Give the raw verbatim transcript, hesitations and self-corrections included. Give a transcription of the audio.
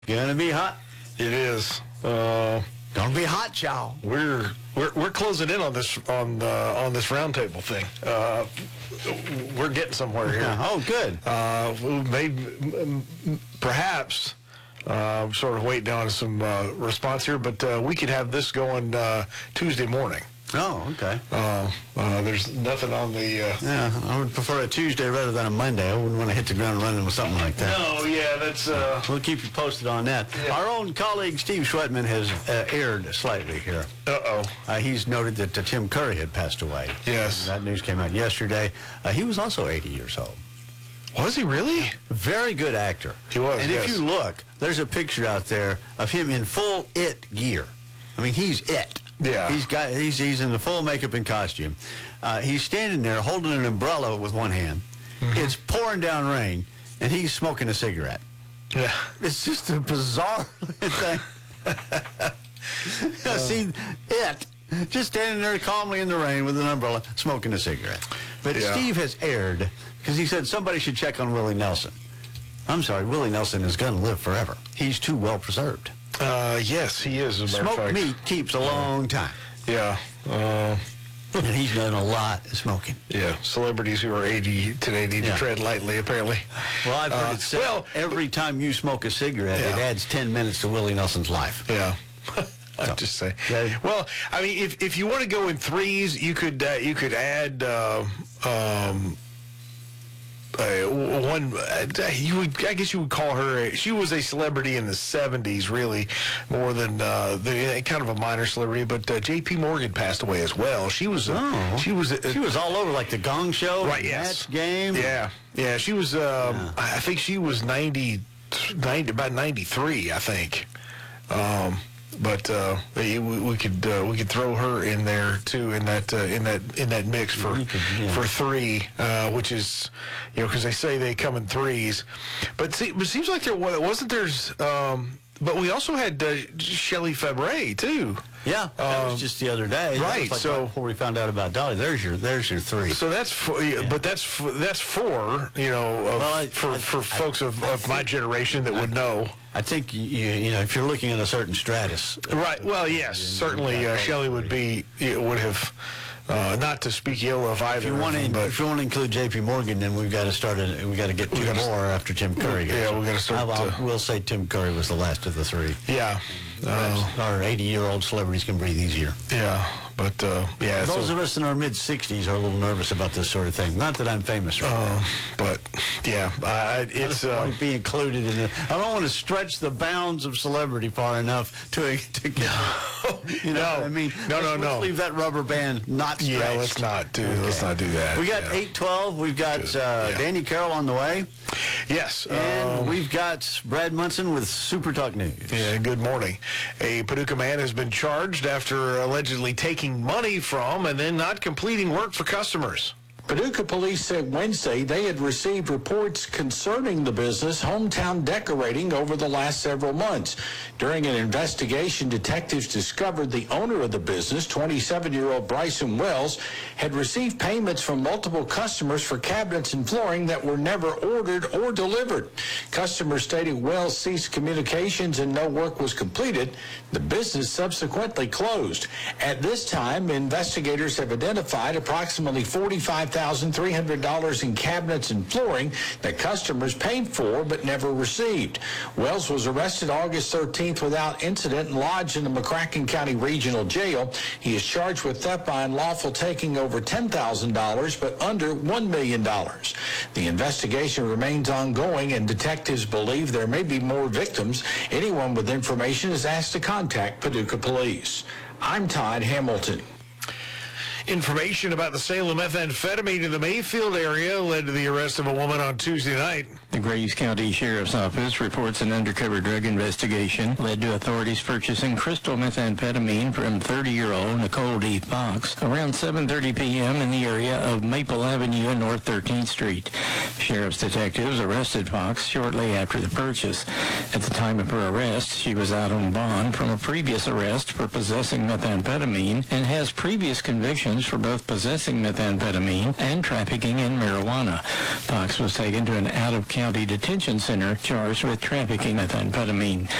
Gonna be hot. It is. Uh, Gonna be hot, y'all. we're we're we're closing in on this on uh, on this roundtable thing. Uh, we're getting somewhere here. Oh, good. Uh, we may perhaps uh, sort of waiting on some uh, response here, but uh, we could have this going uh, Tuesday morning. Oh, okay. Uh, uh, there's nothing on the. Uh, Yeah, I would prefer a Tuesday rather than a Monday. I wouldn't want to hit the ground running with something like that. no, yeah, that's. Uh, We'll keep you posted on that. Yeah. Our own colleague Steve Schwetman has uh, erred slightly here. uh-oh. Uh, he's noted that uh, Tim Curry had passed away. Yes. That news came out yesterday. Uh, he was also eighty years old. Was he really? Very good actor. He was, And yes. if you look, there's a picture out there of him in full It gear. I mean, he's It. Yeah. He's got. He's he's in the full makeup and costume. Uh, he's standing there holding an umbrella with one hand. Mm-hmm. It's pouring down rain, and he's smoking a cigarette. Yeah. It's just a bizarre thing. I see It just standing there calmly in the rain with an umbrella, smoking a cigarette. But Yeah. Steve has erred because he said somebody should check on Willie Nelson. I'm sorry, Willie Nelson is going to live forever. He's too well preserved. Uh, yes, he is. As a matter of Smoked fact. meat keeps a long time, Yeah. Uh, and he's done a lot of smoking. yeah. Celebrities who are eighty today need Yeah. to tread lightly, apparently. Well, I've heard Uh, it said well- every time you smoke a cigarette, it Yeah. adds ten minutes to Willie Nelson's life. Yeah. I'm So, just saying. yeah. Well, I mean, if if you want to go in threes, you could uh, you could add uh, um, uh, one. Uh, you would, I guess, you would call her. A, she was a celebrity in the seventies, really, more than uh, the kind of a minor celebrity. But uh, J P Morgan passed away as well. She was. A, Oh. She was. A, She was all over, like the Gong Show, Right, the yes. Match Game. Yeah, yeah. She was. Um, Yeah. I think she was ninety, ninety about ninety-three, I think. Um, but uh, we, we could uh, we could throw her in there too in that uh, in that in that mix for We could, yeah. for three, uh, which is you know because they say they come in threes, but see, but it seems like there wa- wasn't there's. Um, but we also had uh, Shelley Fabre too. Yeah, that Um, was just the other day. That right, was like so- right before we found out about Dolly. There's your, there's your three. So that's four, yeah, but that's f- that's four, you know, of, Well, I- for I- for I- folks of, of my generation that would know. I think you, you, you know if you're looking at a certain stratus. Right. Well, yes, certainly uh, Shelley would be it would have uh, not to speak ill of either. If you of want to, them, but if you want to include J P Morgan, then we've got to start. A, we got to get two gotta- more after Tim Curry. Yeah, goes. we gotta start I'll- I'll- to- we'll say Tim Curry was the last of the three. yeah, uh, Our eighty-year-old celebrities can breathe easier. yeah, but uh, yeah, Those so, of us in our mid sixties are a little nervous about this sort of thing. Not that I'm famous, or uh, but yeah, I, it's I uh, want to be included in it. I don't want to stretch the bounds of celebrity far enough to to get. You know, No. what I mean, No, no, let's, no. let's leave that rubber band not stretched. yeah. Let's not do let's not do that. We got yeah. eight twelve. We've got Good. uh, Yeah. Danny Carroll on the way, Yes, and um, we've got Brad Munson with Super Talk News. Yeah, good morning. A Paducah man has been charged after allegedly taking money from and then not completing work for customers. Paducah police said Wednesday they had received reports concerning the business Hometown Decorating over the last several months. During an investigation, detectives discovered the owner of the business, twenty-seven-year-old Bryson Wells, had received payments from multiple customers for cabinets and flooring that were never ordered or delivered. Customers stated Wells ceased communications and no work was completed. The business subsequently closed. At this time, investigators have identified approximately forty-five thousand three hundred dollars in cabinets and flooring that customers paid for but never received. Wells was arrested August thirteenth without incident and lodged in the McCracken County Regional Jail. He is charged with theft by unlawful taking over ten thousand dollars but under one million dollars. The investigation remains ongoing and detectives believe there may be more victims. Anyone with information is asked to contact Paducah Police. I'm Todd Hamilton. Information about the sale of methamphetamine in the Mayfield area led to the arrest of a woman on Tuesday night. The Graves County Sheriff's Office reports an undercover drug investigation led to authorities purchasing crystal methamphetamine from thirty-year-old Nicole D. Fox around seven thirty p.m. in the area of Maple Avenue and North thirteenth Street. Sheriff's detectives arrested Fox shortly after the purchase. At the time of her arrest, she was out on bond from a previous arrest for possessing methamphetamine and has previous convictions convictions for both possessing methamphetamine and trafficking in marijuana. Fox was taken to an out-of-county detention center charged with trafficking methamphetamine.